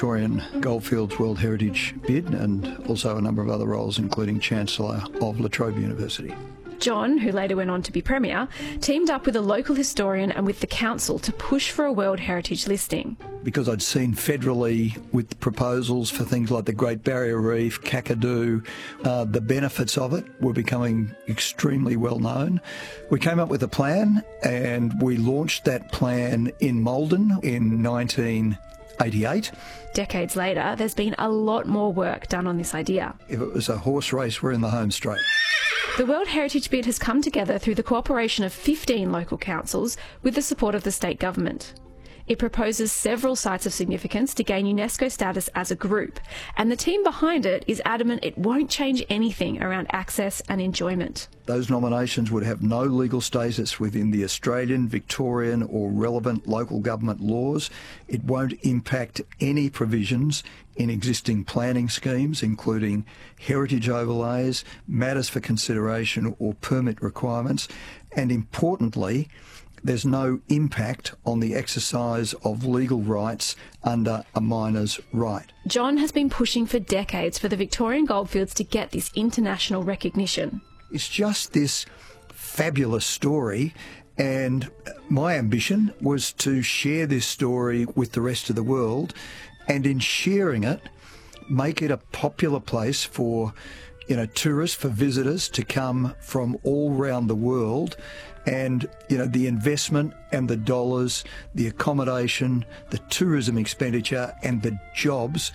Victorian Goldfields World Heritage bid and also a number of other roles, including Chancellor of La Trobe University. John, who later went on to be Premier, teamed up with a local historian and with the council to push for a World Heritage listing. Because I'd seen federally with proposals for things like the Great Barrier Reef, Kakadu, the benefits of it were becoming extremely well known. We came up with a plan and we launched that plan in Maldon in 1988. Decades later, there's been a lot more work done on this idea. If it was a horse race, we're in the home straight. The World Heritage Bid has come together through the cooperation of 15 local councils with the support of the state government. It proposes several sites of significance to gain UNESCO status as a group, and the team behind it is adamant it won't change anything around access and enjoyment. Those nominations would have no legal status within the Australian, Victorian or relevant local government laws. It won't impact any provisions in existing planning schemes, including heritage overlays, matters for consideration or permit requirements, and importantly, there's no impact on the exercise of legal rights under a miner's right. John has been pushing for decades for the Victorian Goldfields to get this international recognition. It's just this fabulous story, and my ambition was to share this story with the rest of the world, and in sharing it, make it a popular place for tourists, for visitors to come from all around the world. And, the investment and the dollars, the accommodation, the tourism expenditure and the jobs,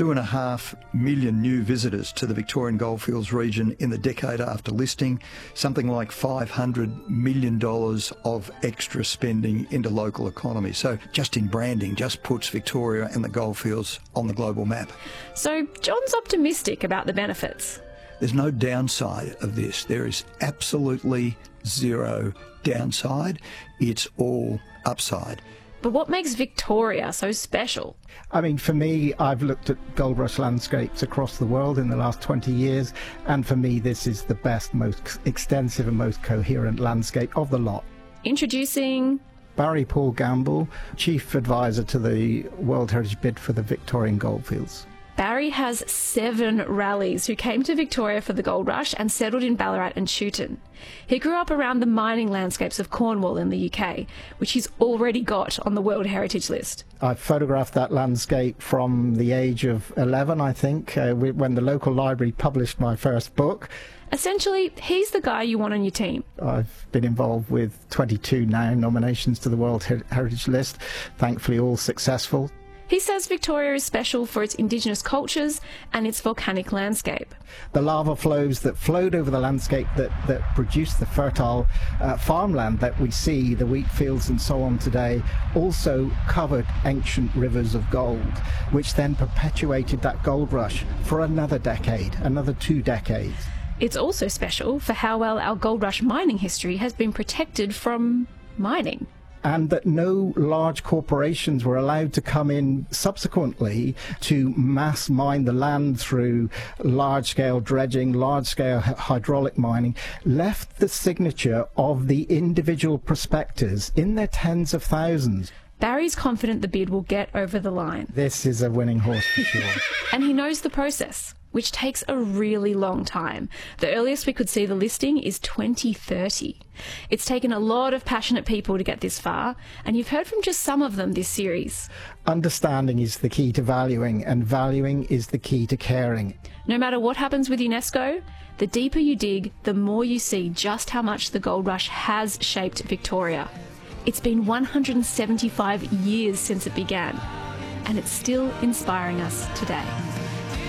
2.5 million new visitors to the Victorian Goldfields region in the decade after listing, something like $500 million of extra spending into local economy. So just in branding, just puts Victoria and the Goldfields on the global map. So John's optimistic about the benefits. There's no downside of this. There is absolutely zero downside. It's all upside. But what makes Victoria so special? I mean, for me, I've looked at gold rush landscapes across the world in the last 20 years, and for me, this is the best, most extensive and most coherent landscape of the lot. Introducing Barry Paul Gamble, Chief Advisor to the World Heritage Bid for the Victorian Goldfields. Barry has 7 rallies who came to Victoria for the gold rush and settled in Ballarat and Chewton. He grew up around the mining landscapes of Cornwall in the UK, which he's already got on the World Heritage List. I photographed that landscape from the age of 11, I think, when the local library published my first book. Essentially, he's the guy you want on your team. I've been involved with 22 now nominations to the World Heritage List, thankfully all successful. He says Victoria is special for its Indigenous cultures and its volcanic landscape. The lava flows that flowed over the landscape that produced the fertile farmland that we see, the wheat fields and so on today, also covered ancient rivers of gold, which then perpetuated that gold rush for another decade, another 2 decades. It's also special for how well our gold rush mining history has been protected from mining. And that no large corporations were allowed to come in subsequently to mass mine the land through large-scale dredging, large-scale hydraulic mining, left the signature of the individual prospectors in their tens of thousands. Barry's confident the bid will get over the line. This is a winning horse for sure. And he knows the process, which takes a really long time. The earliest we could see the listing is 2030. It's taken a lot of passionate people to get this far, and you've heard from just some of them this series. Understanding is the key to valuing, and valuing is the key to caring. No matter what happens with UNESCO, the deeper you dig, the more you see just how much the gold rush has shaped Victoria. It's been 175 years since it began, and it's still inspiring us today.